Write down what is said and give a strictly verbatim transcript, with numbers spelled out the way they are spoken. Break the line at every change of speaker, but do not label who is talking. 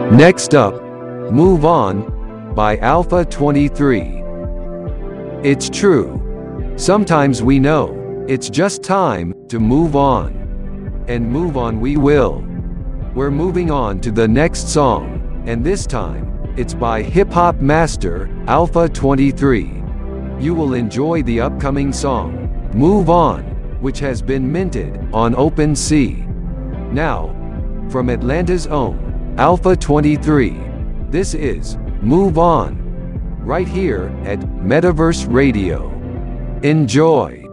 Next up, Move On by Alpha twenty-three. It's true. Sometimes we know it's just time to move on. And move on we will. We're moving on to the next song, and this time, it's by hip-hop master Alpha twenty-three. You will enjoy the upcoming song, Move On, which has been minted on OpenSea. Now, from Atlanta's own Alpha twenty-three, this is Move On, right here at Metaverse Radio. Enjoy.